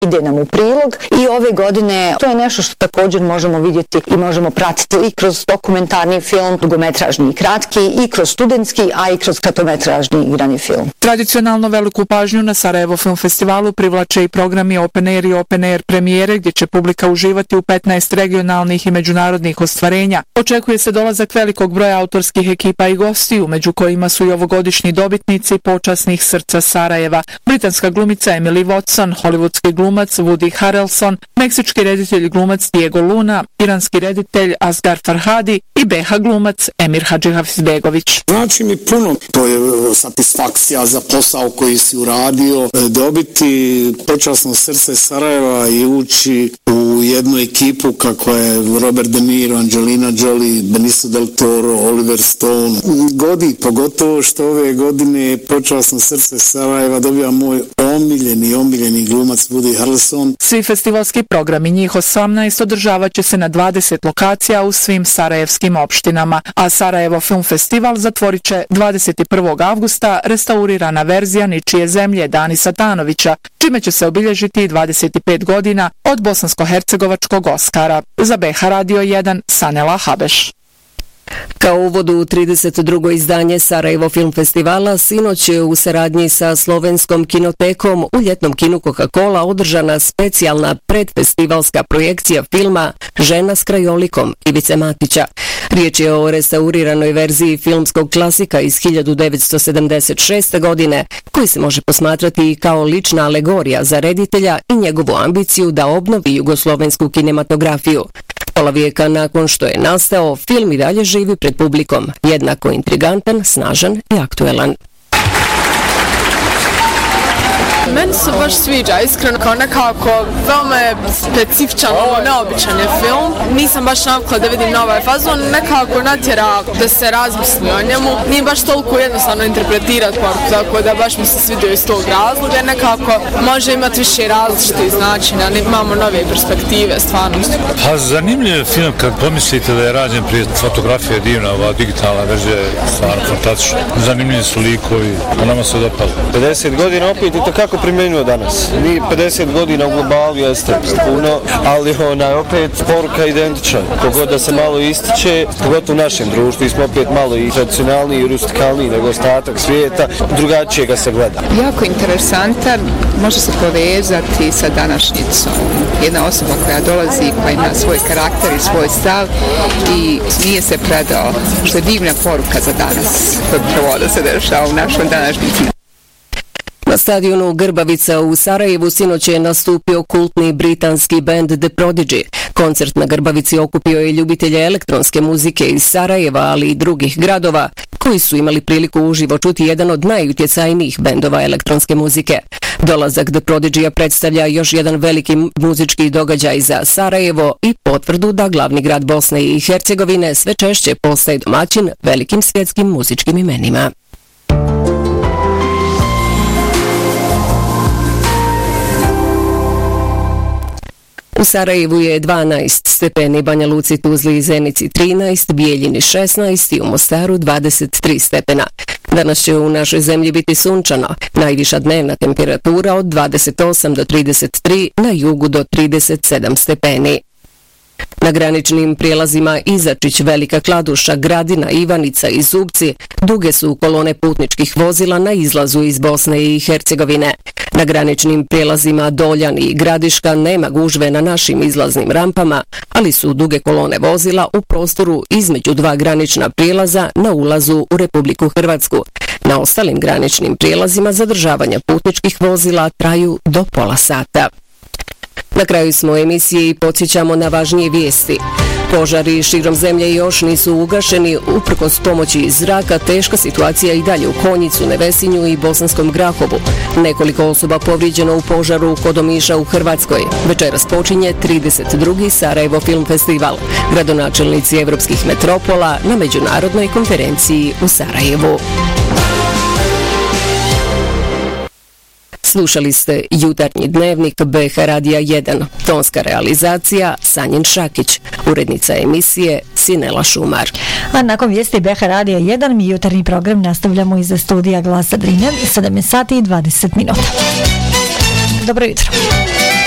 ide nam u prilog i ove godine to je nešto što također možemo vidjeti i možemo pratiti i kroz dokumentarni film, dugometražni i kratki, i kroz studentski, a i kroz kratkometražni igrani film. Tradicionalno veliku pažnju na Sarajevo Film Festivalu privlače i programi Open Air i Open Air premijere gdje će publika uživati u 15 regionalnih i međunarodnih ostvarenja. Očekuje se dolazak velikog broja autorskih ekipa i gostiju, među kojima su i ovogodišnji dobitnici počasnih srca Sarajeva, britanska glumica Emily Watson, hollywoodski glumac Woody Harrelson, meksički reditelj glumac Diego Luna, iranski reditelj Asghar Farhadi i BH glumac Emir Hadžihafizbegović. Znači mi puno, to je satisfakcija za posao koji si uradio, dobiti počasno srce Sarajeva i ući u jednu ekipu kako je Robert De Niro, Angelina Jolie, Benicio del Toro, Oliver Stone. Godi, pogotovo što ove godine počasno srce Sarajeva dobija moj omiljeni glumac Woody Harrelson. Svi festivalski programi, njih 18, održavat će se na 20 lokacija u svim sarajevskim opštinama, a Sarajevo Film Festival zatvorit će 21. avgusta restaurirana verzija Ničije zemlje Dani Satanovića, čime će se obilježiti 25 godina od bosansko-hercegovačkog Oskara. Za BH Radio 1, Sanela Habeš. Kao uvod u 32. izdanje Sarajevo Film Festivala, sinoć je u saradnji sa Slovenskom kinotekom u ljetnom kinu Coca-Cola održana specijalna predfestivalska projekcija filma Žena s krajolikom Ivice Matića. Riječ je o restauriranoj verziji filmskog klasika iz 1976. godine, koji se može posmatrati kao lična alegorija za reditelja i njegovu ambiciju da obnovi jugoslovensku kinematografiju. Pola vijeka nakon što je nastao, film i dalje živi pred publikom, jednako intrigantan, snažan i aktuelan. Meni se baš sviđa, iskreno, kao nekako veoma je specifičan, neobičan je film. Nisam baš navikla da vidim na ovaj fazon, nekako natjera da se razmisli o njemu. Nije baš toliko jednostavno interpretirati poruku, tako da baš mi se svidio iz tog razloga. Nekako može imati više različitih značenja, imamo nove perspektive, stvarno. Pa zanimljiv je film kad pomislite da je rađen prije, fotografija je divna, ova digitalna verzija je stvarno fantastična. Zanimljivi su likovi, a nama se dopalo. 50 godina opet i to kako primjenjuje danas. Mi 50 godina u globalu jeste puno, ali opet poruka identična. Kogod da se malo ističe, pogotovo u našem društvu, smo opet malo i tradicionalniji i rustikalniji nego ostatak svijeta, drugačije ga se gleda. Jako interesantan, može se povezati sa današnjicom. Jedna osoba koja dolazi, koja ima svoj karakter i svoj stav i smije se predao, što je divna poruka za danas, koja da se dešava u našoj današnjici. Na stadionu Grbavica u Sarajevu sinoć je nastupio kultni britanski band The Prodigy. Koncert na Grbavici okupio je ljubitelje elektronske muzike iz Sarajeva, ali i drugih gradova, koji su imali priliku uživo čuti jedan od najutjecajnijih bendova elektronske muzike. Dolazak The Prodigy predstavlja još jedan veliki muzički događaj za Sarajevo i potvrdu da glavni grad Bosne i Hercegovine sve češće postaje domaćin velikim svjetskim muzičkim imenima. U Sarajevu je 12 stepeni, Banja Luci, Tuzli i Zenici 13, Bijeljini 16 i u Mostaru 23 stepena. Danas će u našoj zemlji biti sunčano, najviša dnevna temperatura od 28 do 33, na jugu do 37 stepeni. Na graničnim prijelazima Izačić, Velika Kladuša, Gradina, Ivanica i Zubci duge su kolone putničkih vozila na izlazu iz Bosne i Hercegovine. Na graničnim prijelazima Doljan i Gradiška nema gužve na našim izlaznim rampama, ali su duge kolone vozila u prostoru između dva granična prijelaza na ulazu u Republiku Hrvatsku. Na ostalim graničnim prijelazima zadržavanja putničkih vozila traju do pola sata. Na kraju smo emisije i podsjećamo na važnije vijesti. Požari širom zemlje još nisu ugašeni, uprkos pomoći iz zraka, teška situacija i dalje u Konjicu, Nevesinju i Bosanskom Grahovu. Nekoliko osoba povrijeđeno u požaru kod Omiša u Hrvatskoj. Večeras počinje 32. Sarajevo Film Festival. Gradonačelnici evropskih metropola na međunarodnoj konferenciji u Sarajevu. Slušali ste jutarnji dnevnik BH Radija 1. Tonska realizacija Sanjin Šakić. Urednica emisije Sinela Šumar. A nakon vijesti BH Radija 1 mi jutarnji program nastavljamo iza studija Glasa Drine. 7 sati i 20 minuta. Dobro jutro.